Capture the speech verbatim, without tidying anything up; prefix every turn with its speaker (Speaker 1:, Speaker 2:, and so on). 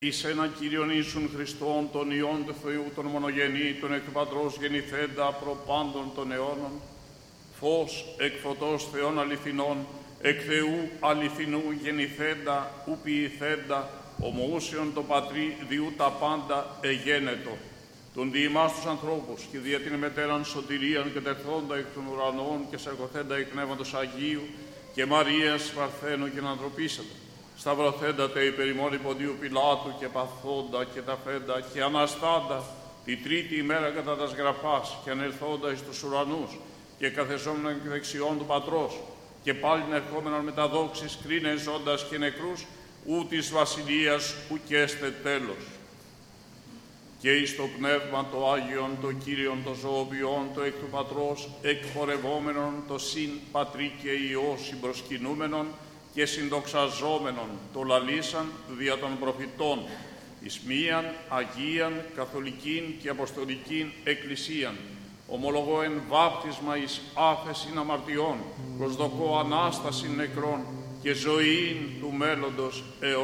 Speaker 1: Εις έναν Κύριον Ιησούν Χριστόν, τον Υιόν του Θεού, τον μονογενή, τον εκ του Πατρός γεννηθέντα προπάντων των αιώνων, φως εκ φωτός Θεών αληθινών, εκ Θεού αληθινού γεννηθέντα, ου ποιηθέντα, ομοούσιον το Πατρί διού τα πάντα εγένετο, τον δι' ημάς τους ανθρώπους και δια την μετέραν σωτηρίαν και τερθόντα εκ των ουρανών και σαρκωθέντα εκ Πνεύματος Αγίου και Μαρίας Παρθένου και ανθρωπίσαντα. Σταυρωθέντα τε υπερ ημών υποδίου Πιλάτου και παθόντα και τα φέντα και αναστάντα τη τρίτη ημέρα κατά τας γραφάς και ανελθόντα εις τους ουρανούς και καθεζόμενον εκ δεξιών του Πατρός και πάλιν ερχόμενον με τα δόξης κρίνε ζώντας και νεκρούς ου της βασιλείας ουκέστε τέλος. Και εις το Πνεύμα το Άγιον, το Κύριον, το ζωοποιόν, το εκ του Πατρός, εκπορευόμενον, το συν Πατρί και Υιό συμπροσκυνούμενον και συνδοξαζόμενον, το λαλήσαν δια των προφητών, εις μίαν, Αγίαν, Καθολικήν και Αποστολικήν Εκκλησίαν, ομολογώ εν βάπτισμα εις άφεσιν αμαρτιών, προσδοκώ Ανάστασιν νεκρών και ζωήν του μέλλοντος αιώ.